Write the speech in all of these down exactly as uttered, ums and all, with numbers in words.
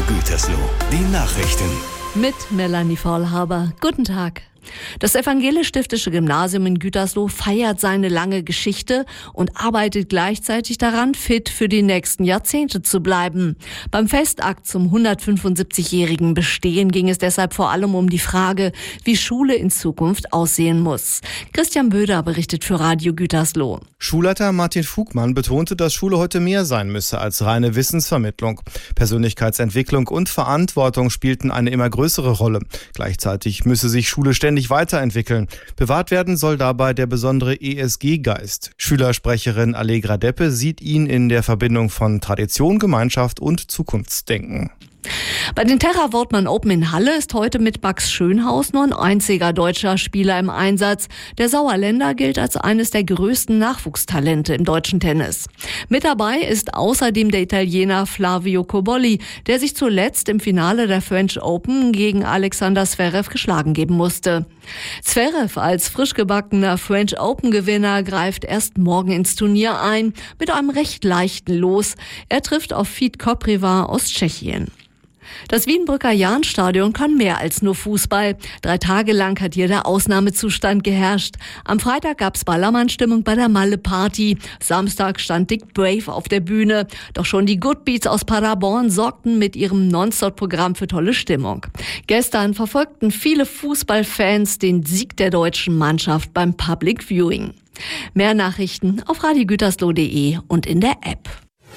Gütersloh, die Nachrichten. Mit Melanie Faulhaber. Guten Tag. Das evangelisch-stiftische Gymnasium in Gütersloh feiert seine lange Geschichte und arbeitet gleichzeitig daran, fit für die nächsten Jahrzehnte zu bleiben. Beim Festakt zum hundertfünfundsiebzigjährigen Bestehen ging es deshalb vor allem um die Frage, wie Schule in Zukunft aussehen muss. Christian Böder berichtet für Radio Gütersloh. Schulleiter Martin Fugmann betonte, dass Schule heute mehr sein müsse als reine Wissensvermittlung. Persönlichkeitsentwicklung und Verantwortung spielten eine immer größere Rolle. Gleichzeitig müsse sich Schule ständig weiterentwickeln. Bewahrt werden soll dabei der besondere E S G-Geist. Schülersprecherin Allegra Deppe sieht ihn in der Verbindung von Tradition, Gemeinschaft und Zukunftsdenken. Bei den Terra Wortmann Open in Halle ist heute mit Max Schönhaus nur ein einziger deutscher Spieler im Einsatz. Der Sauerländer gilt als eines der größten Nachwuchstalente im deutschen Tennis. Mit dabei ist außerdem der Italiener Flavio Cobolli, der sich zuletzt im Finale der French Open gegen Alexander Zverev geschlagen geben musste. Zverev als frisch gebackener French Open-Gewinner greift erst morgen ins Turnier ein mit einem recht leichten Los. Er trifft auf Fit Kopriva aus Tschechien. Das Wienbrücker Jahnstadion kann mehr als nur Fußball. Drei Tage lang hat hier der Ausnahmezustand geherrscht. Am Freitag gab's Ballermann-Stimmung bei der Malle-Party. Samstag stand Dick Brave auf der Bühne. Doch schon die Good Beats aus Paderborn sorgten mit ihrem Non-Stop-Programm für tolle Stimmung. Gestern verfolgten viele Fußballfans den Sieg der deutschen Mannschaft beim Public Viewing. Mehr Nachrichten auf radio gütersloh punkt de und in der App.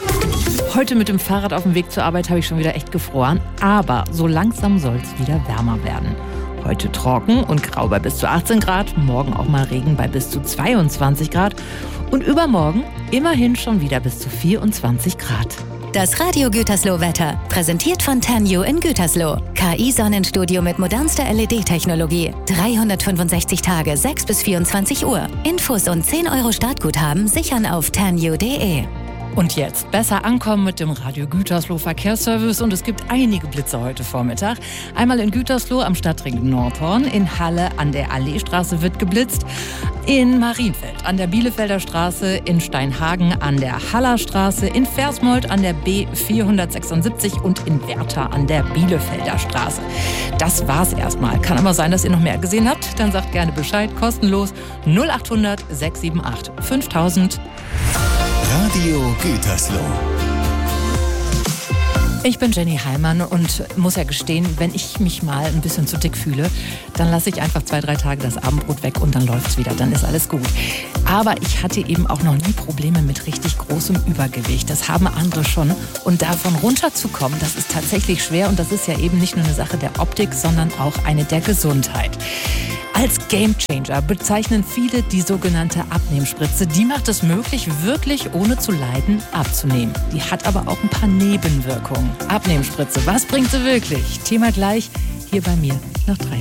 Heute mit dem Fahrrad auf dem Weg zur Arbeit habe ich schon wieder echt gefroren, aber so langsam soll es wieder wärmer werden. Heute trocken und grau bei bis zu achtzehn Grad, morgen auch mal Regen bei bis zu zweiundzwanzig Grad und übermorgen immerhin schon wieder bis zu vierundzwanzig Grad. Das Radio Gütersloh Wetter, präsentiert von Tenju in Gütersloh. K I-Sonnenstudio mit modernster L E D-Technologie. dreihundertfünfundsechzig Tage, sechs bis vierundzwanzig Uhr. Infos und zehn Euro Startguthaben sichern auf tenju punkt de. Und jetzt besser ankommen mit dem Radio Gütersloh Verkehrsservice und es gibt einige Blitze heute Vormittag. Einmal in Gütersloh am Stadtring Nordhorn, in Halle an der Alleestraße wird geblitzt, in Marienfeld an der Bielefelder Straße, in Steinhagen an der Hallerstraße, in Versmold an der B vierhundertsechsundsiebzig und in Wertha an der Bielefelder Straße. Das war's erstmal. Kann aber sein, dass ihr noch mehr gesehen habt. Dann sagt gerne Bescheid, kostenlos null achthundert sechs sieben acht fünftausend. Radio Gütersloh. Ich bin Jenny Heimann und muss ja gestehen, wenn ich mich mal ein bisschen zu dick fühle, dann lasse ich einfach zwei, drei Tage das Abendbrot weg und dann läuft's wieder, dann ist alles gut. Aber ich hatte eben auch noch nie Probleme mit richtig großem Übergewicht. Das haben andere schon. Und davon runterzukommen, das ist tatsächlich schwer und das ist ja eben nicht nur eine Sache der Optik, sondern auch eine der Gesundheit. Als Gamechanger bezeichnen viele die sogenannte Abnehmspritze. Die macht es möglich, wirklich ohne zu leiden abzunehmen. Die hat aber auch ein paar Nebenwirkungen. Abnehmspritze, was bringt sie wirklich? Thema gleich hier bei mir nach drei.